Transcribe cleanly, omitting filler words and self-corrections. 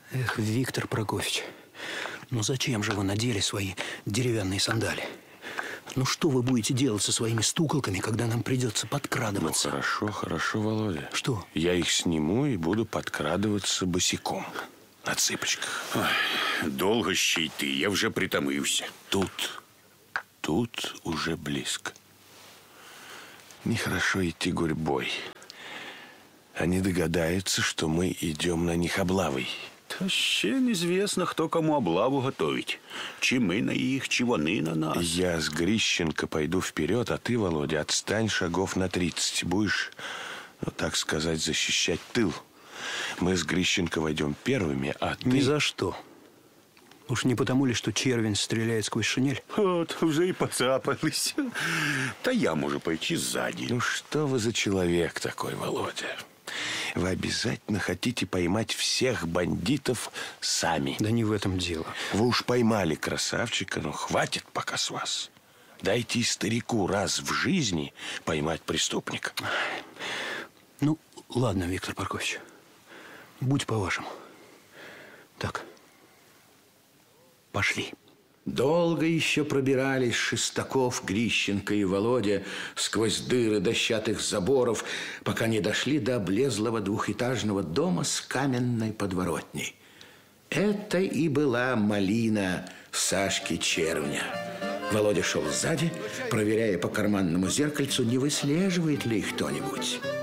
Эх, Виктор Прокофьевич, ну зачем же вы надели свои деревянные сандали? Ну что вы будете делать со своими стуколками, когда нам придется подкрадываться? Ну хорошо, хорошо, Володя. Что? Я их сниму и буду подкрадываться босиком. На цыпочках. Ой, долго ще йти, я вже притомився. Тут уже близко. Нехорошо идти гурьбой. Они догадаются, что мы идем на них облавой. Та ще неізвісно, хто кому облаву готовить. Чи ми на їх, чи вони на нас. Я с Грищенко пойду вперед, а ты, Володя, отстань шагов на 30. Будешь, ну, так сказать, защищать тыл. Мы с Грищенко войдем первыми, а ты... Ни за что. Уж не потому ли, что червень стреляет сквозь шинель? От, вже і поцапалися. Та я можу пойти ззаді. Ну что вы за человек такой, Володя? Вы обязательно хотите поймать всех бандитов сами. Да не в этом дело. Вы уж поймали красавчика, но хватит пока с вас. Дайте и старику раз в жизни поймать преступника. Ну, ладно, Виктор Прокофьевич. Будь по-вашему. Так. Пошли. Долго еще пробирались Шестаков, Грищенко и Володя сквозь дыры дощатых заборов, пока не дошли до облезлого двухэтажного дома с каменной подворотней. Это и была малина Сашки Червня. Володя шел сзади, проверяя по карманному зеркальцу, не выслеживает ли их кто-нибудь.